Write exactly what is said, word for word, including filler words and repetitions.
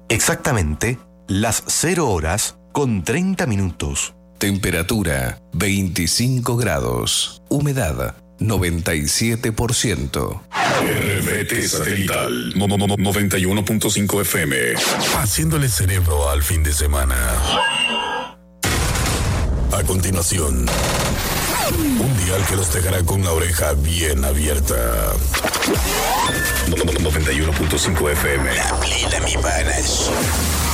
Exactamente las cero horas con treinta minutos. Temperatura veinticinco grados. Humedad noventa y siete por ciento. R B T Satelital no, no, no, noventa y uno punto cinco F M. Haciéndole cerebro al fin de semana. A continuación, un dial que los dejará con la oreja bien abierta. noventa y uno punto cinco F M. La plena, mi panas.